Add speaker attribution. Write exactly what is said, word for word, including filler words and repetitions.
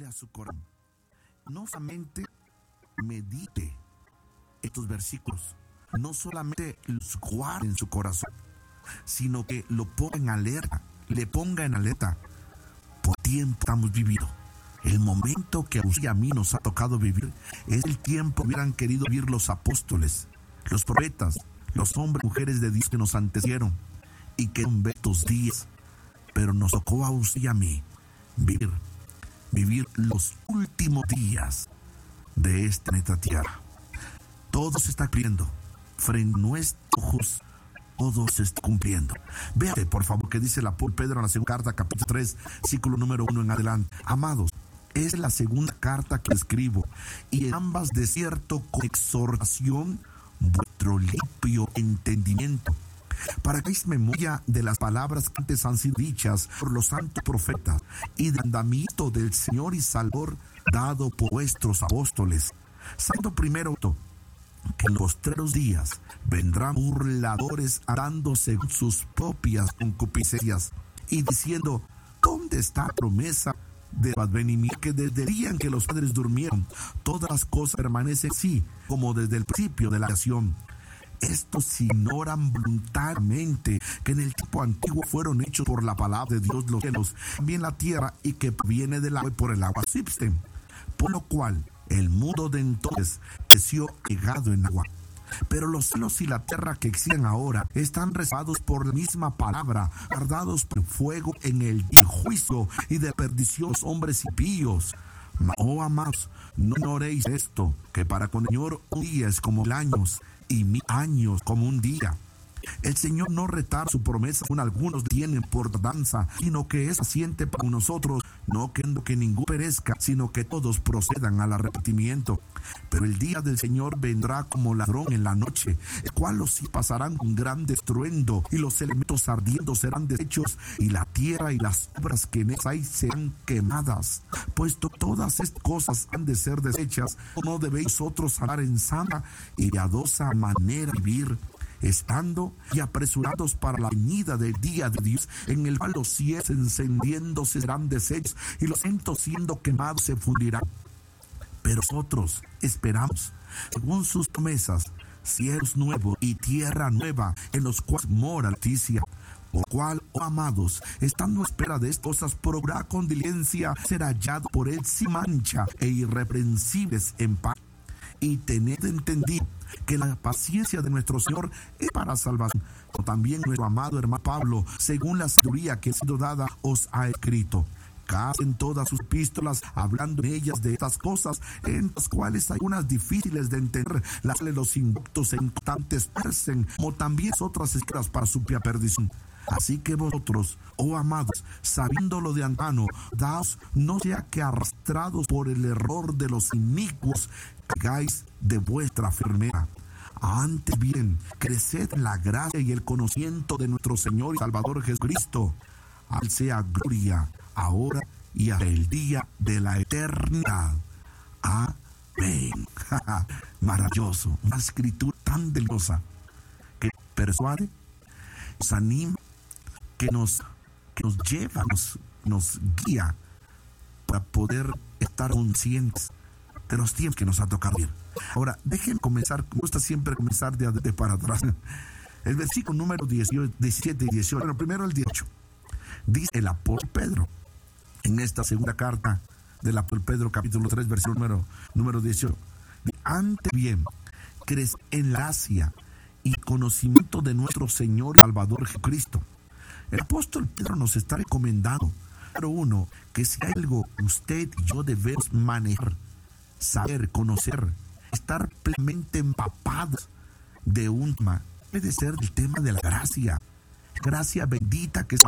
Speaker 1: a su corazón. No solamente medite estos versículos, no solamente los guarde en su corazón, sino que lo ponga en alerta, le ponga en alerta. Por tiempo estamos viviendo. El momento que a usted y a mí nos ha tocado vivir es el tiempo que hubieran querido vivir los apóstoles, los profetas, los hombres y mujeres de Dios que nos antecedieron y que son estos días. Pero nos tocó a usted y a mí vivir, vivir los últimos días de esta planeta Tierra. Todo se está cumpliendo frente a nuestros ojos. Todo se está cumpliendo. Véate, por favor, que dice el apóstol Pedro en la segunda carta, capítulo tres, versículo número uno en adelante. Amados, es la segunda carta que escribo, y en ambas de cierto con exhortación vuestro limpio entendimiento, para que hagáis memoria de las palabras que antes han sido dichas por los santos profetas, y del mandamiento del Señor y Salvador dado por vuestros apóstoles. Santo primero, que en los postreros días vendrán burladores andando según sus propias concupiscencias y diciendo: ¿dónde está la promesa de advenimiento? Que desde el día en que los padres durmieron, todas las cosas permanecen así como desde el principio de la creación. Estos ignoran voluntariamente que en el tiempo antiguo fueron hechos por la palabra de Dios los cielos, también la tierra, y que viene del agua y por el agua subsisten, por lo cual el mundo de entonces creció pegado en agua. Pero los cielos y la tierra que existen ahora están rezados por la misma palabra, guardados por fuego en el día del juicio y de perdición de los hombres impíos. Oh amados, no ignoréis esto, que para con el Señor un día es como mil años, y mil años como un día. El Señor no retarda su promesa, según algunos tienen por tardanza, sino que es paciente para nosotros, no queriendo que ninguno perezca, sino que todos procedan al arrepentimiento. Pero el día del Señor vendrá como ladrón en la noche, el cual los cielos pasarán con gran estruendo, y los elementos ardiendo serán deshechos, y la tierra y las obras que en ella hay serán quemadas. Puesto todas estas cosas han de ser deshechas, ¿no debéis vosotros andar en sana y piadosa manera de vivir, estando y apresurados para la venida del día de Dios, en el cual los cielos encendiéndose serán deshechos y los centos siendo quemados se fundirán? Pero nosotros esperamos, según sus promesas, cielos nuevos y tierra nueva, en los cuales mora la justicia. Por cual, oh amados, estando a espera de estas cosas, procurad con diligencia ser hallado por él sin mancha e irreprensibles en paz. Y tened entendido que la paciencia de nuestro Señor es para salvación, como también nuestro amado hermano Pablo, según la sabiduría que ha sido dada, os ha escrito. Casi en todas sus epístolas, hablando en ellas de estas cosas, en las cuales hay unas difíciles de entender, las que los inductos e inconstantes persen, como también otras escritas para su propia perdición. Así que vosotros, oh amados, sabiéndolo de antemano, daos no sea que arrastrados por el error de los inicuos, caigáis de vuestra firmeza. Antes bien, creced en la gracia y el conocimiento de nuestro Señor y Salvador Jesucristo. A él sea gloria, ahora y hasta el día de la eternidad. Amén. Maravilloso, una escritura tan deliciosa que persuade, nos anima, que nos, que nos lleva, nos, nos guía para poder estar conscientes de los tiempos que nos ha tocado vivir. Ahora, déjenme comenzar, me gusta siempre comenzar de, de para atrás. El versículo número dieciocho, diecisiete y dieciocho, bueno, primero el dieciocho. Dice el apóstol Pedro, en esta segunda carta del apóstol Pedro, capítulo tres, versículo número, número dieciocho. Antes bien, crece en la gracia y conocimiento de nuestro Señor y Salvador Jesucristo. El apóstol Pedro nos está recomendando, número uno, que si hay algo que usted y yo debemos manejar, saber, conocer, estar plenamente empapados de un tema, debe ser el tema de la gracia. Gracia bendita que es